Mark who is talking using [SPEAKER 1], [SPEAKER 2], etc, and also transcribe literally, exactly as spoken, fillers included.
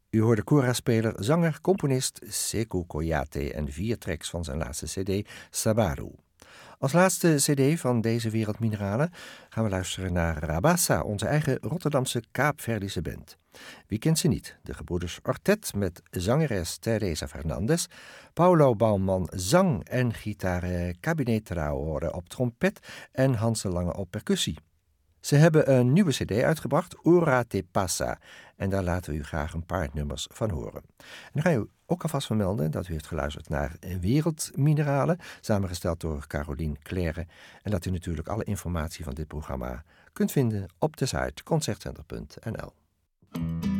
[SPEAKER 1] U hoorde Cora-speler, zanger, componist Sekou Koyate en vier tracks van zijn laatste cd, Sabaru. Als laatste cd van deze Wereldmineralen gaan we luisteren naar Rabassa, onze eigen Rotterdamse Kaapverdische band. Wie kent ze niet? De gebroeders Ortet met zangeres Teresa Fernandes, Paulo Bouwman zang en gitaar, Cabinet Traore op trompet en Hans de Lange op percussie. Ze hebben een nieuwe cd uitgebracht, Ora Te Passa, en daar laten we u graag een paar nummers van horen. En dan ga je ook alvast vermelden dat u heeft geluisterd naar Wereldmineralen, samengesteld door Caroline Claire, en dat u natuurlijk alle informatie van dit programma kunt vinden op de site concertcenter punt n l.